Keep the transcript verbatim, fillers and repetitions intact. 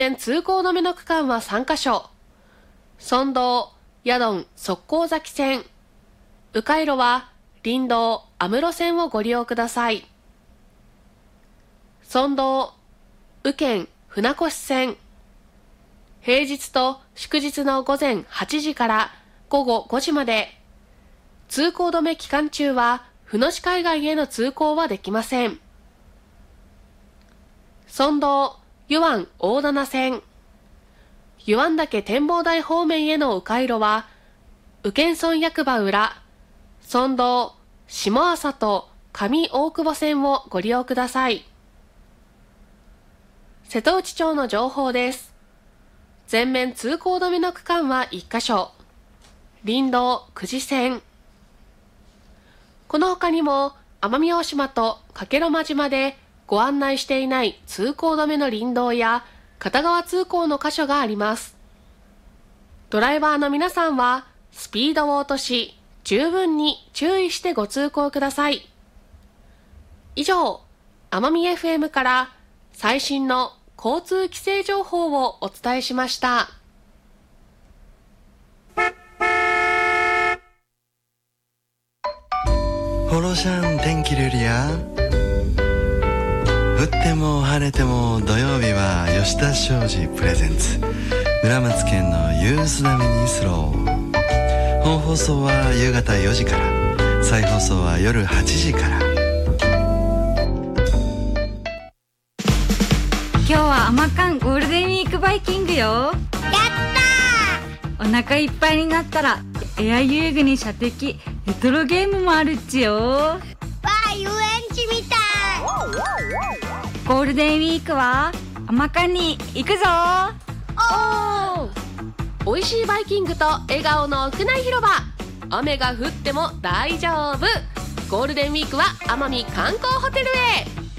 通行止めの区間はさんカ所。村道、ヤドン、側溝崎線。迂回路は林道、安室線をご利用ください。村道、宇検、船越線。平日と祝日の午前はちじから午後ごじまで。通行止め期間中は、船越海岸への通行はできません。村道、湯湾大棚線。湯湾岳展望台方面への迂回路は、宇検村役場裏、村道、下浅と上大久保線をご利用ください。瀬戸内町の情報です。全面通行止めの区間はいっカ所。林道久慈線。この他にも奄美大島と加計呂麻島でご案内していない通行止めの林道や片側通行の箇所があります。ドライバーの皆さんはスピードを落とし、十分に注意してご通行ください。以上、奄美 エフエム から最新の交通規制情報をお伝えしました。 ホロシャン天気ルリア。降っても晴れても土曜日は吉田商事プレゼンツ村松県のユース並みにスロー。本放送は夕方よじから、再放送は夜はちじから。 今日はアマカンゴールデンウィークバイキングよ。やったー。お腹いっぱいになったらエア遊具に射的、レトロゲームもあるっちよ。わあ、遊園地みたい。 ゴールデンウィークはアマカンに行くぞ。 おー、おいしいバイキングと笑顔の屋内広場。雨が降っても大丈夫。ゴールデンウィークは奄美観光ホテルへ。